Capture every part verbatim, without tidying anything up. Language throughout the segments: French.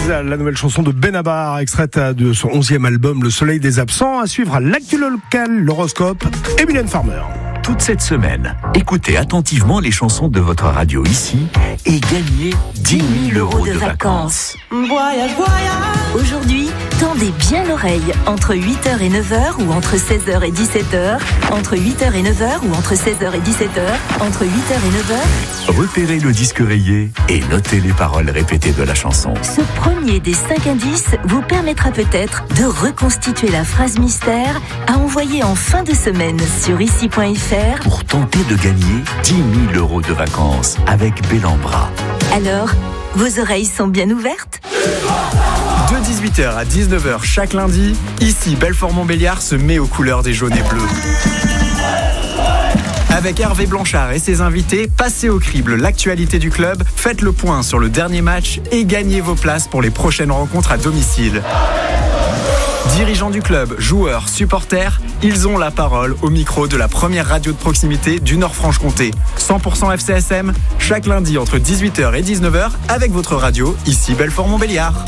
la nouvelle chanson de Benabar, extraite de son onzième album Le Soleil des Absents. À suivre à l'actu local, l'horoscope et Mylène Farmer. Toute cette semaine, écoutez attentivement les chansons de votre radio ici et gagnez dix mille euros de vacances. Voyage, voyage. Aujourd'hui, tendez bien l'oreille entre huit heures et neuf heures ou entre seize heures et dix-sept heures, entre huit heures et neuf heures ou entre seize heures et dix-sept heures, entre huit heures et neuf heures. Repérez le disque rayé et notez les paroles répétées de la chanson. Ce premier des cinq indices vous permettra peut-être de reconstituer la phrase mystère à envoyer en fin de semaine sur ici point f r pour tenter de gagner dix mille euros de vacances avec Bellambra. Alors, vos oreilles sont bien ouvertes ? De dix-huit heures à dix-neuf heures chaque lundi, ici Belfort-Montbéliard se met aux couleurs des jaunes et bleus. Avec Hervé Blanchard et ses invités, passez au crible l'actualité du club, faites le point sur le dernier match et gagnez vos places pour les prochaines rencontres à domicile. Dirigeants du club, joueurs, supporters, ils ont la parole au micro de la première radio de proximité du Nord-Franche-Comté. cent pour cent F C S M, chaque lundi entre dix-huit heures et dix-neuf heures avec votre radio, ici Belfort-Montbéliard.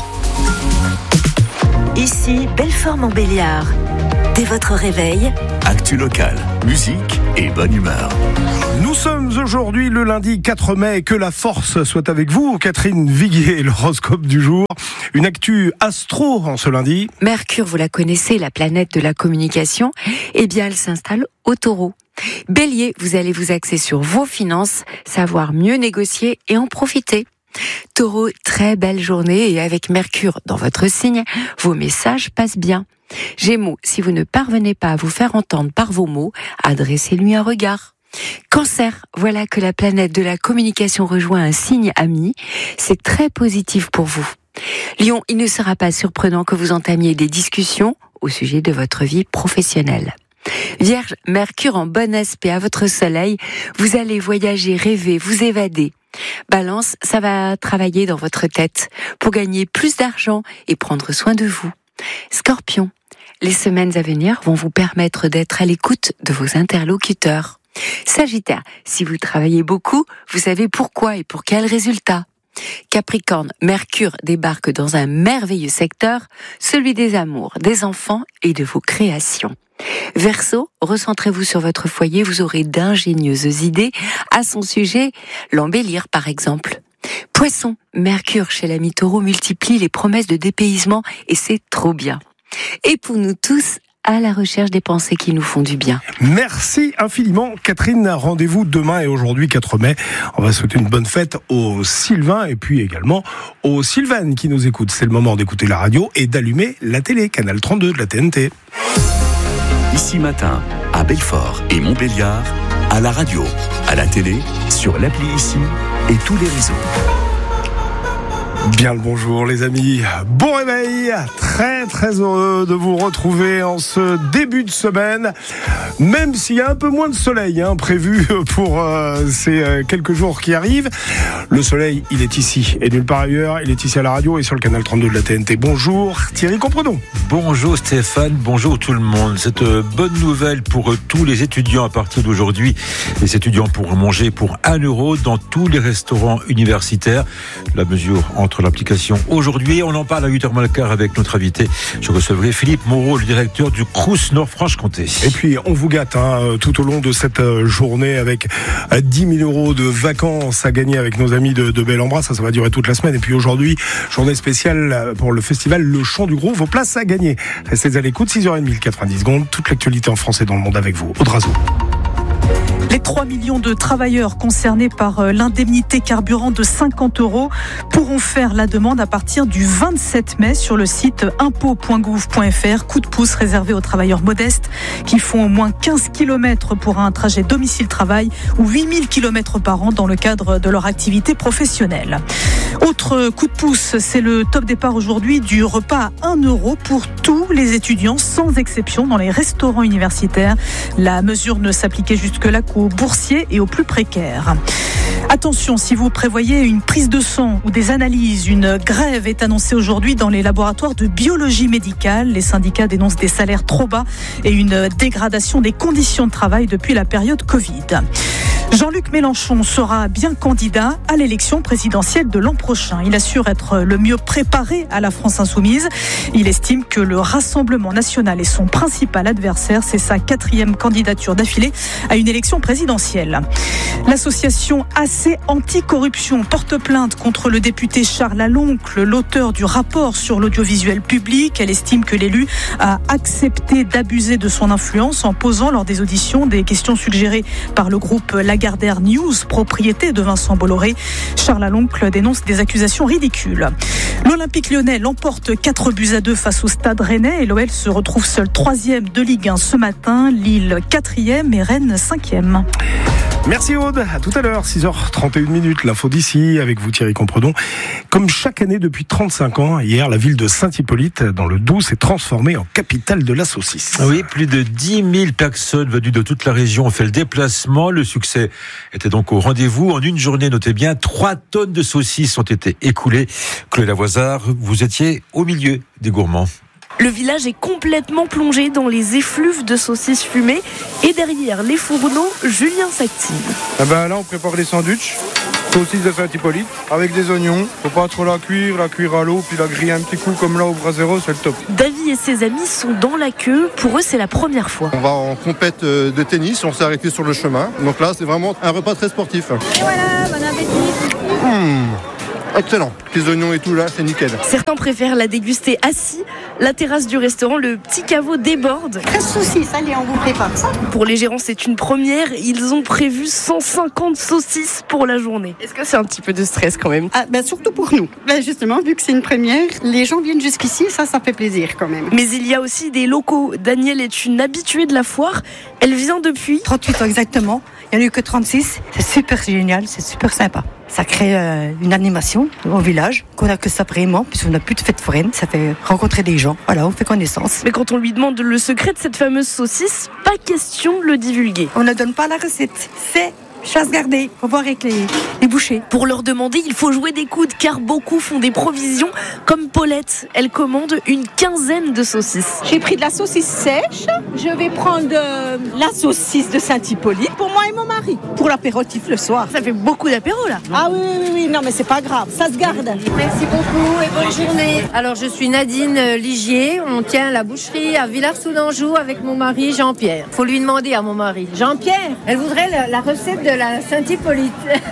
Ici Belfort-Montbéliard. Dès votre réveil, actu local, musique et bonne humeur. Nous sommes aujourd'hui le lundi quatre mai, que la force soit avec vous. Catherine Viguier, l'horoscope du jour. Une actu astro en ce lundi. Mercure, vous la connaissez, la planète de la communication. Eh bien, elle s'installe au Taureau. Bélier, vous allez vous axer sur vos finances, savoir mieux négocier et en profiter. Taureau, très belle journée et avec Mercure dans votre signe, vos messages passent bien. Gémeaux, si vous ne parvenez pas à vous faire entendre par vos mots, adressez-lui un regard. Cancer, voilà que la planète de la communication rejoint un signe ami, c'est très positif pour vous. Lion, il ne sera pas surprenant que vous entamiez des discussions au sujet de votre vie professionnelle. Vierge, Mercure en bon aspect à votre soleil, vous allez voyager, rêver, vous évader. Balance, ça va travailler dans votre tête pour gagner plus d'argent et prendre soin de vous. Scorpion, les semaines à venir vont vous permettre d'être à l'écoute de vos interlocuteurs. Sagittaire, si vous travaillez beaucoup, vous savez pourquoi et pour quel résultat. Capricorne, Mercure débarque dans un merveilleux secteur, celui des amours, des enfants et de vos créations. Verseau, recentrez-vous sur votre foyer, vous aurez d'ingénieuses idées à son sujet, l'embellir par exemple. Poisson, Mercure chez l'ami Taureau multiplie les promesses de dépaysement et c'est trop bien. Et pour nous tous, à la recherche des pensées qui nous font du bien. Merci infiniment Catherine, rendez-vous demain et aujourd'hui quatre mai. On va souhaiter une bonne fête aux Sylvains et puis également aux Sylvaines qui nous écoutent. C'est le moment d'écouter la radio et d'allumer la télé, canal trente-deux de la T N T. Ici matin, à Belfort et Montbéliard, à la radio, à la télé, sur l'appli Ici et tous les réseaux. Bien le bonjour les amis, bon réveil, très très heureux de vous retrouver en ce début de semaine, même s'il y a un peu moins de soleil hein, prévu pour euh, ces euh, quelques jours qui arrivent. Le soleil, il est ici et nulle part ailleurs, il est ici à la radio et sur le canal trente-deux de la T N T. Bonjour Thierry Comprenons. Bonjour Stéphane, bonjour tout le monde. Cette bonne nouvelle pour tous les étudiants à partir d'aujourd'hui. Les étudiants pourront manger pour un euro dans tous les restaurants universitaires. La mesure entre l'application aujourd'hui. On en parle à huit heures moins le quart avec notre invité. Je recevrai Philippe Moreau, le directeur du Crous Nord-Franche-Comté. Et puis on vous gâte hein, tout au long de cette journée avec dix mille euros de vacances à gagner avec nos amis de, de Bellambra. Ça, ça va durer toute la semaine. Et puis aujourd'hui, journée spéciale pour le festival Le Chant du Gros. Vos places à gagner. Restez à l'écoute, six heures trente, quatre-vingt-dix secondes. Toute l'actualité en français dans le monde avec vous. Audrazo. Les trois millions de travailleurs concernés par l'indemnité carburant de cinquante euros pourront faire la demande à partir du vingt-sept mai sur le site impôt point gouv point f r. Coup de pouce réservé aux travailleurs modestes qui font au moins quinze kilomètres pour un trajet domicile-travail ou huit mille kilomètres par an dans le cadre de leur activité professionnelle. Autre coup de pouce, c'est le top départ aujourd'hui du repas à un euro pour tous les étudiants sans exception dans les restaurants universitaires. La mesure ne s'appliquait jusque-là qu'aux boursiers et aux plus précaires. Attention, si vous prévoyez une prise de sang ou des analyses, une grève est annoncée aujourd'hui dans les laboratoires de biologie médicale. Les syndicats dénoncent des salaires trop bas et une dégradation des conditions de travail depuis la période Covid. Jean-Luc Mélenchon sera bien candidat à l'élection présidentielle de l'an prochain. Il assure être le mieux préparé à la France insoumise. Il estime que le Rassemblement national est son principal adversaire. C'est sa quatrième candidature d'affilée à une élection présidentielle. L'association A C Anticorruption porte plainte contre le député Charles Laloncle, l'auteur du rapport sur l'audiovisuel public. Elle estime que l'élu a accepté d'abuser de son influence en posant lors des auditions des questions suggérées par le groupe Lagardère News, propriété de Vincent Bolloré. Charles Laloncle dénonce des accusations ridicules. L'Olympique lyonnais l'emporte quatre buts à deux face au Stade Rennais et l'O L se retrouve seul troisième de Ligue un ce matin. Lille quatrième et Rennes cinquième. Merci Aude, à tout à l'heure, six heures trente et une minutes, l'info d'ici, avec vous Thierry Compredon. Comme chaque année depuis trente-cinq ans, hier, la ville de Saint-Hippolyte, dans le Doubs, s'est transformée en capitale de la saucisse. Oui, plus de dix mille personnes venues de toute la région ont fait le déplacement. Le succès était donc au rendez-vous. En une journée, notez bien, trois tonnes de saucisses ont été écoulées. Chloé Lavoisard, vous étiez au milieu des gourmands. Le village est complètement plongé dans les effluves de saucisses fumées et derrière les fourneaux, Julien s'active. Eh ben là, on prépare les sandwichs, saucisses de Saint-Hippolyte, avec des oignons. Faut pas trop la cuire, la cuire à l'eau, puis la griller un petit coup comme là au brasero, c'est le top. David et ses amis sont dans la queue. Pour eux, c'est la première fois. On va en compète de tennis, on s'est arrêté sur le chemin. Donc là, c'est vraiment un repas très sportif. Et voilà, bon appétit. Mmh. Excellent, les oignons et tout là, c'est nickel. Certains préfèrent la déguster assis. La terrasse du restaurant, le petit caveau déborde. treize saucisses, allez, on vous prépare ça. Pour les gérants, c'est une première. Ils ont prévu cent cinquante saucisses pour la journée. Est-ce que c'est un petit peu de stress quand même? Ah, ben, surtout pour nous. Ben, justement, vu que c'est une première, les gens viennent jusqu'ici, ça, ça fait plaisir quand même. Mais il y a aussi des locaux. Danielle est une habituée de la foire. Elle vient depuis trente-huit ans exactement. Il n'y en a eu que trente-six. C'est super génial, c'est super sympa. Ça crée euh, une animation au village, qu'on n'a que ça vraiment, puisqu'on n'a plus de fête foraine. Ça fait rencontrer des gens. Voilà, on fait connaissance. Mais quand on lui demande le secret de cette fameuse saucisse, pas question de le divulguer. On ne donne pas la recette. C'est chasse gardée. Faut voir avec les, les bouchers. Pour leur demander, il faut jouer des coudes, car beaucoup font des provisions. Comme Paulette, elle commande une quinzaine de saucisses. J'ai pris de la saucisse sèche. Je vais prendre euh, la saucisse de Saint-Hippolyte pour moi et mon mari. Pour l'apéritif le soir. Ça fait beaucoup d'apéro là. Ah oui, oui, oui, non mais c'est pas grave, ça se garde. Merci beaucoup et bonne journée. Alors je suis Nadine Ligier, on tient la boucherie à Villars-sous-Anjou avec mon mari Jean-Pierre. Faut lui demander à mon mari. Jean-Pierre, elle voudrait la, la recette de la Saint-Hippolyte.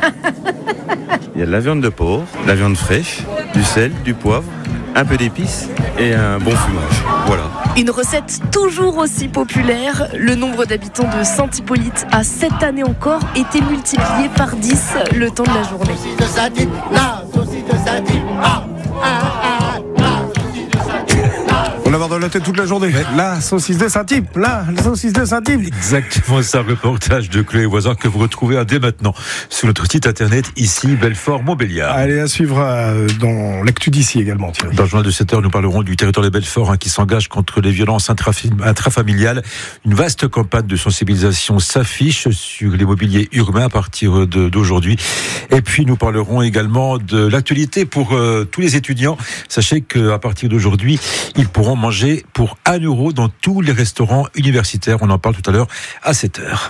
Il y a de la viande de porc, de la viande fraîche, du sel, du poivre, un peu d'épices et un bon fumage. Voilà. Une recette toujours aussi populaire. Le nombre d'habitants de Saint-Hippolyte a cette année encore été multiplié par dix le temps de la journée. Saucisse de Saint-Hippolyte, la saucisse de Saint-Hippolyte, ah, ah, ah, la saucisse de Saint-Hippolyte. On va avoir dans la tête toute la journée. Ouais. La saucisse de Saint-Hippolyte, la, la saucisse de Saint-Hippolyte. Exactement ça, reportage de Chloé Voisin que vous retrouvez dès maintenant sur notre site internet ici, Belfort-Montbéliard. Allez, à suivre euh, dans l'actu d'ici également, Thierry. Dans le journal de sept heures, nous parlerons du territoire de Belfort hein, qui s'engage contre les violences intrafamiliales. Une vaste campagne de sensibilisation s'affiche sur l'immobilier urbain à partir de, d'aujourd'hui. Et puis, nous parlerons également de l'actualité pour euh, tous les étudiants. Sachez qu'à partir d'aujourd'hui, ils pourront manger pour un euro dans tous les restaurants universitaires. On en parle tout à l'heure à sept heures.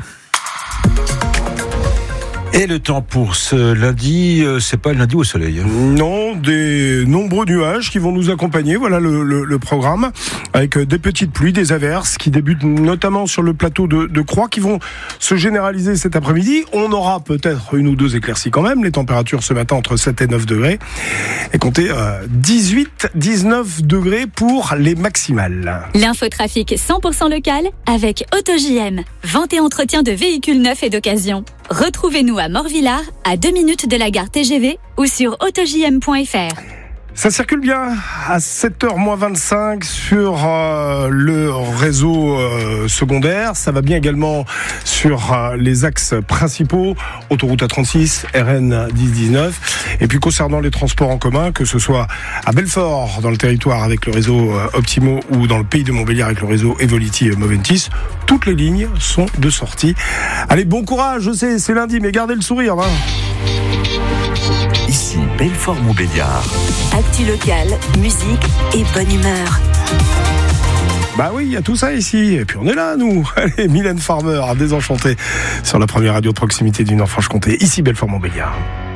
Et le temps pour ce lundi, c'est pas le lundi au soleil. Non, des nombreux nuages qui vont nous accompagner. Voilà le, le, le programme, avec des petites pluies, des averses qui débutent notamment sur le plateau de, de Croix, qui vont se généraliser cet après-midi. On aura peut-être une ou deux éclaircies quand même. Les températures ce matin entre sept et neuf degrés. Et comptez euh, dix-huit à dix-neuf degrés pour les maximales. L'infotrafic cent pour cent local avec AutoJM. Vente et entretien de véhicules neufs et d'occasion. Retrouvez-nous à Morvillard, à deux minutes de la gare T G V ou sur auto j m point f r. Ça circule bien à sept heures moins vingt-cinq sur euh, le réseau euh, secondaire. Ça va bien également sur euh, les axes principaux, autoroute A trente-six, R N dix dix-neuf. Et puis concernant les transports en commun, que ce soit à Belfort, dans le territoire avec le réseau euh, Optimo, ou dans le pays de Montbéliard avec le réseau Evolity et Moventis, toutes les lignes sont de sortie. Allez, bon courage, je sais, c'est lundi, mais gardez le sourire. Hein. Ici, Belfort-Montbéliard. Actu locale, musique et bonne humeur. Bah oui, il y a tout ça ici. Et puis on est là, nous. Allez, Mylène Farmer, Désenchanté, sur la première radio de proximité du Nord-Franche-Comté. Ici, Belfort-Montbéliard.